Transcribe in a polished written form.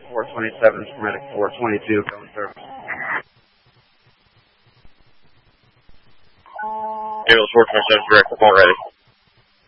427, Medic 422, phone service. Ambulance 427, direct, phone ready.